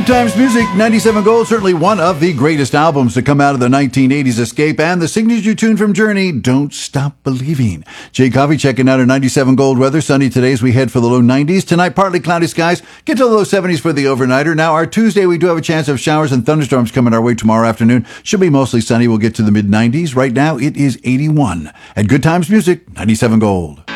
Times Music, 97 Gold, certainly one of the greatest albums to come out of the 1980s Escape, and the signature tune from Journey, Don't Stop Believing. Jay Coffey checking out our 97 Gold weather. Sunny today as we head for the low 90s. Tonight, partly cloudy skies. Get to the low 70s for the overnighter. Now, our Tuesday, we do have a chance of showers and thunderstorms coming our way tomorrow afternoon. Should be mostly sunny. We'll get to the mid-90s. Right now, it is 81. At Good Times Music, 97 Gold.